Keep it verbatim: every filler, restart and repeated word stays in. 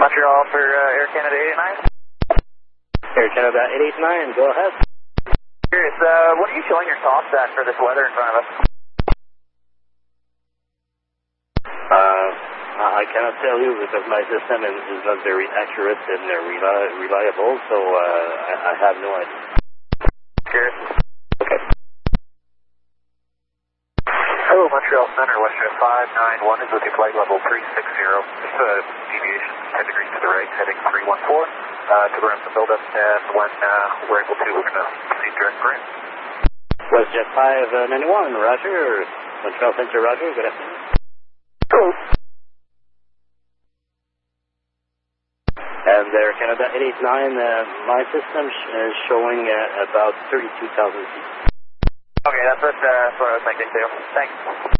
Montreal for uh, Air Canada eight eight nine. Air Canada eight eight nine, go ahead. Curious, uh, what are you showing your tops at for this weather in front of us? Uh, I cannot tell you because my system is, is not very accurate and uh, reli reliable, so uh, I, I have no idea. Curious. Okay. Hello, Montreal Center, WestJet five nine one is with your flight level three six zero. Just a deviation ten degrees to the right, heading three one four. Uh, to run some build-up, and when uh, we're able to, we're going to proceed direct green. WestJet five ninety-one, roger. Montreal Center, roger. Good afternoon. Cool. And Air Canada eight eight nine, uh, my system sh is showing uh, about thirty-two thousand feet. Okay, that's what, uh, that's what I was thinking too. Thanks.